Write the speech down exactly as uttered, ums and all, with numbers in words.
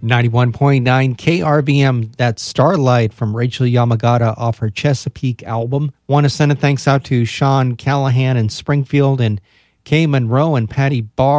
ninety-one point nine K R V M, that's Starlight from Rachel Yamagata off her Chesapeake album. Want to send a thanks out to Sean Callahan in Springfield and Kay Monroe and Patty Barr